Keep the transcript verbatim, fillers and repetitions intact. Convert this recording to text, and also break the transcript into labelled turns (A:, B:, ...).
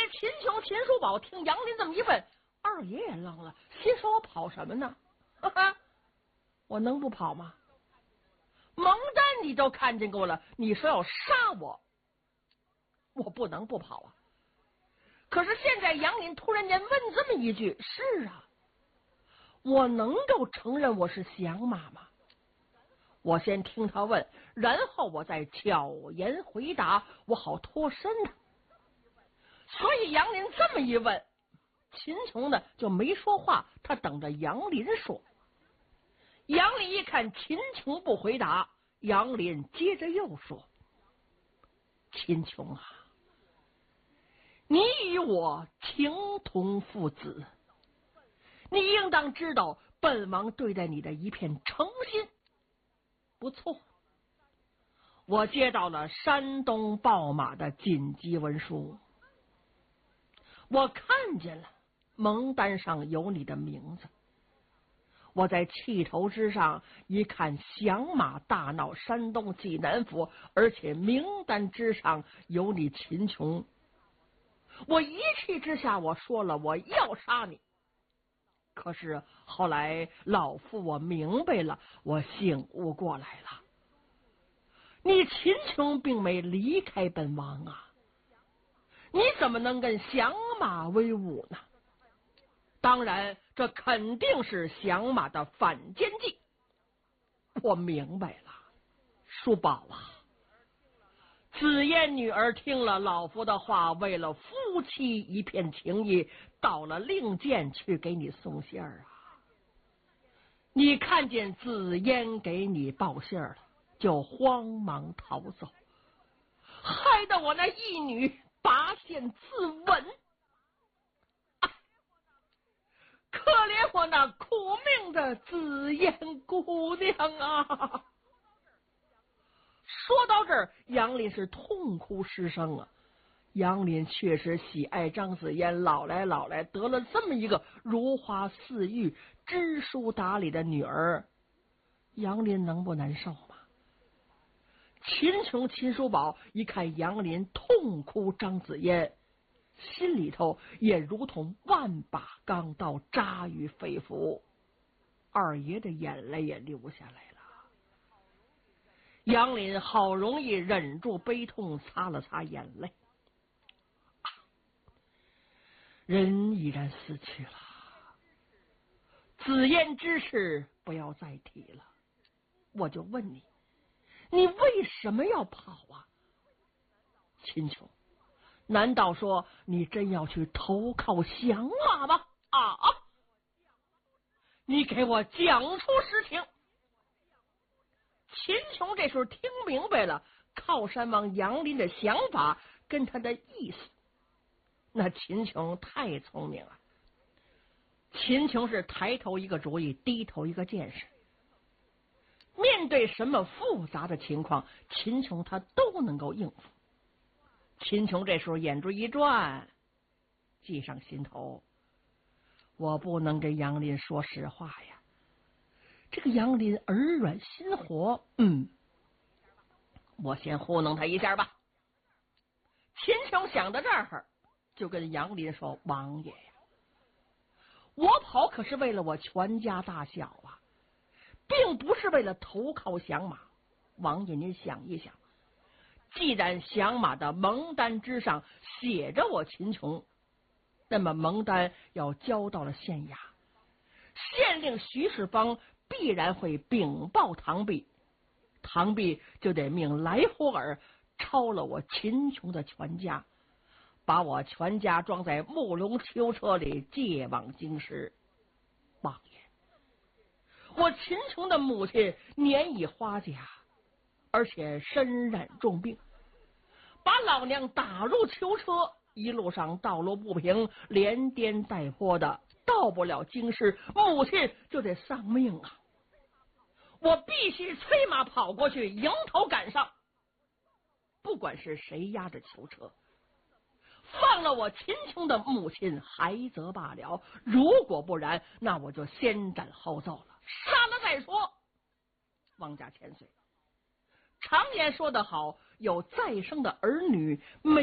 A: 秦琼、秦叔宝听杨林这么一问，二爷也愣了，心说我跑什么呢？哈哈，我能不跑吗？蒙丹你都看见过了，你说要杀我，我不能不跑啊。可是现在杨林突然间问这么一句，是啊，我能够承认我是响马吗？我先听他问，然后我再巧言回答，我好脱身呢、啊。所以杨林这么一问，秦琼呢就没说话，他等着杨林说。杨林一看秦琼不回答，杨林接着又说：秦琼啊，你与我情同父子，你应当知道本王对待你的一片诚心。不错，我接到了山东报马的紧急文书，我看见了蒙单上有你的名字。我在气头之上一看，响马大闹山东济南府，而且名单之上有你秦琼。我一气之下，我说了我要杀你。可是后来老夫我明白了，我醒悟过来了，你秦琼并没离开本王啊，你怎么能跟响马为伍呢？当然这肯定是响马的反间计。我明白了，叔宝啊，紫嫣女儿听了老夫的话，为了夫妻一片情谊，到了令箭去给你送信儿啊。你看见紫嫣给你报信儿了，就慌忙逃走，害得我那义女拔剑自刎。可怜我那苦命的紫嫣姑娘啊！说到这儿，杨林是痛哭失声啊。杨林确实喜爱张紫嫣，老来老来得了这么一个如花似玉、知书达理的女儿，杨林能不难受吗？秦琼、秦叔宝一看杨林痛哭张紫嫣，心里头也如同万把钢刀扎于肺腑，二爷的眼泪也流下来了。杨林好容易忍住悲痛，擦了擦眼泪。啊、人已然死去了，紫嫣之事不要再提了。我就问你，你为什么要跑啊？秦琼，难道说你真要去投靠响马吗？啊！你给我讲出实情。秦琼这时候听明白了靠山王杨林的想法跟他的意思。那秦琼太聪明了，秦琼是抬头一个主意，低头一个见识。面对什么复杂的情况，秦琼他都能够应付。秦琼这时候眼珠一转，记上心头，我不能跟杨林说实话呀。这个杨林耳软心活，嗯，我先糊弄他一下吧。秦琼想到这儿，就跟杨林说：王爷呀，我跑可是为了我全家大小啊，并不是为了投靠响马。王爷您想一想，既然响马的蒙单之上写着我秦琼，那么蒙单要交到了县衙，县令徐世芳必然会禀报唐弼，唐弼就得命来福尔抄了我秦琼的全家，把我全家装在木龙囚车里借往京师。王爷，我秦琼的母亲年已花甲，而且身染重病，把老娘打入囚车，一路上道路不平，连颠带坡的，到不了京师，母亲就得丧命啊！我必须催马跑过去，迎头赶上。不管是谁押着囚车，放了我秦琼的母亲还则罢了，如果不然，那我就先斩后奏了，杀了再说。王家千岁，常言说得好，有再生的儿女没